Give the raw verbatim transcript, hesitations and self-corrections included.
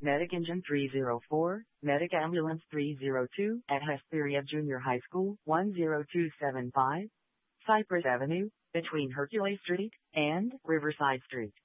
Medic Engine three oh four, Medic Ambulance three oh two, at Hesperia Junior High School, one oh two seven five, Cypress Avenue, between Hercules Street and Riverside Street.